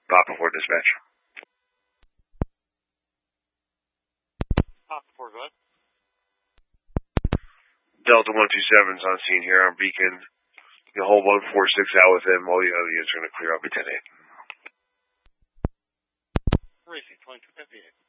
Papa 4 dispatch. Papa 4, go ahead. Delta 127's on scene here on Beacon. You can hold 146 out with him. All the other units are going to clear up at 10-8. Racing 2258.